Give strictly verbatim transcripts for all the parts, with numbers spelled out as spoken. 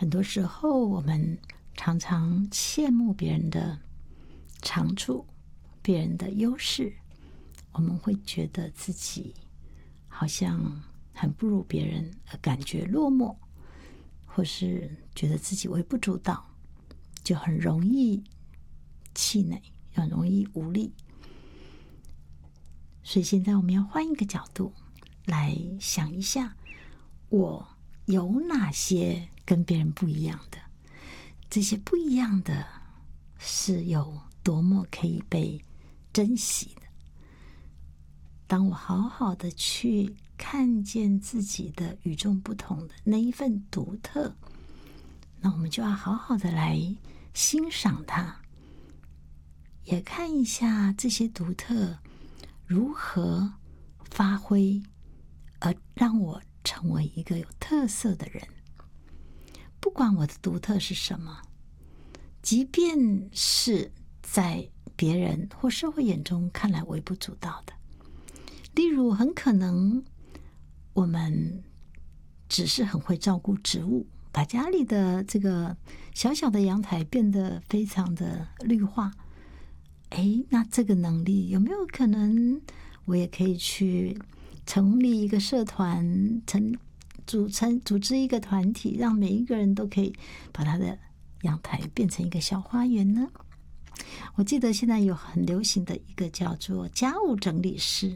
很多时候我们常常羡慕别人的长处，别人的优势，我们会觉得自己好像很不如别人，而感觉落寞，或是觉得自己微不足道，就很容易气馁，很容易无力。所以现在我们要换一个角度来想一下，我有哪些跟别人不一样的？这些不一样的是有多么可以被珍惜的。当我好好的去看见自己的与众不同的那一份独特，那我们就要好好的来欣赏它，也看一下这些独特如何发挥，而让我成为一个有特色的人。不管我的独特是什么，即便是在别人或社会眼中看来微不足道的，例如很可能我们只是很会照顾植物，把家里的这个小小的阳台变得非常的绿化。诶，那这个能力有没有可能我也可以去成立一个社团，成组成组织一个团体，让每一个人都可以把他的阳台变成一个小花园呢？我记得现在有很流行的一个叫做家务整理师。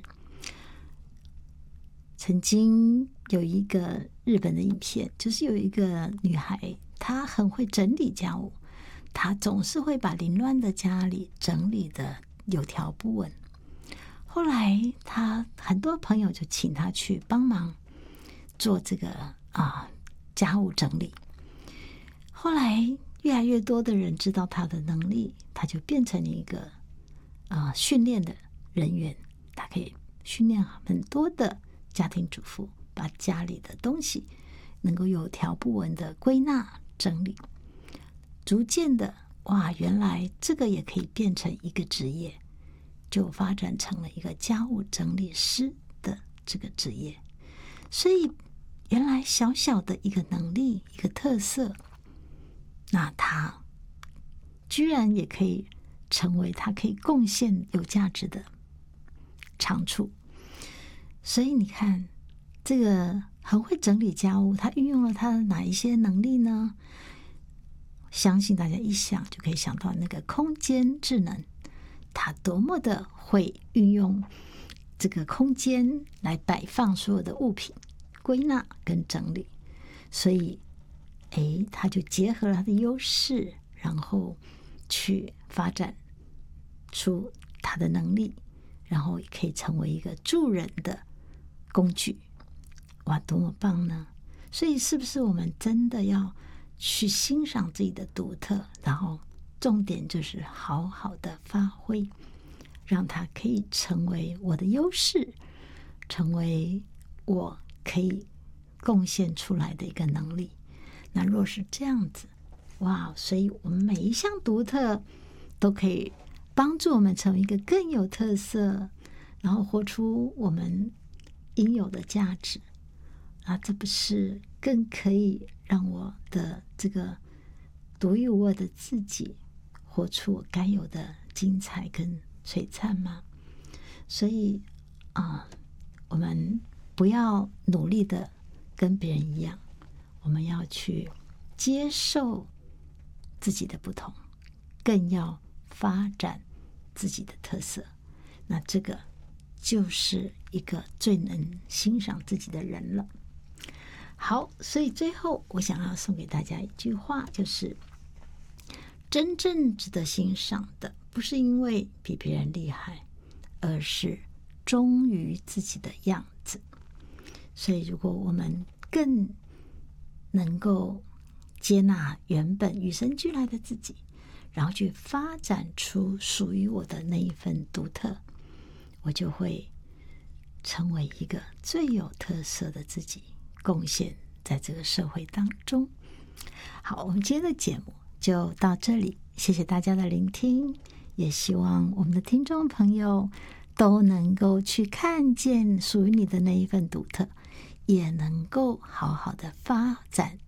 曾经有一个日本的影片，就是有一个女孩，她很会整理家务，她总是会把凌乱的家里整理的有条不紊。后来她很多朋友就请她去帮忙做这个啊家务整理。后来越来越多的人知道她的能力，她就变成了一个啊训练的人员，她可以训练很多的家庭主妇，把家里的东西能够有条不紊的归纳整理。逐渐的，哇，原来这个也可以变成一个职业，就发展成了一个家务整理师的这个职业。所以原来小小的一个能力，一个特色，那他居然也可以成为他可以贡献有价值的长处。所以你看，这个很会整理家务，他运用了他的哪一些能力呢？相信大家一想就可以想到那个空间智能，他多么的会运用这个空间来摆放所有的物品，归纳跟整理。所以诶，他就结合了他的优势，然后去发展出他的能力，然后也可以成为一个助人的工具。哇，多么棒呢！所以是不是我们真的要去欣赏自己的独特，然后重点就是好好的发挥，让它可以成为我的优势，成为我可以贡献出来的一个能力。那若是这样子，哇，所以我们每一项独特都可以帮助我们成为一个更有特色，然后活出我们应有的价值啊，这不是更可以让我的这个独一无二的自己活出我该有的精彩跟璀璨吗？所以啊，我们不要努力的跟别人一样，我们要去接受自己的不同，更要发展自己的特色。那这个就是一个最能欣赏自己的人了。好，所以最后我想要送给大家一句话，就是真正值得欣赏的不是因为比别人厉害，而是忠于自己的样子。所以如果我们更能够接纳原本与生俱来的自己，然后去发展出属于我的那一份独特，我就会成为一个最有特色的自己，贡献在这个社会当中。好，我们今天的节目就到这里，谢谢大家的聆听，也希望我们的听众朋友都能够去看见属于你的那一份独特，也能够好好的发展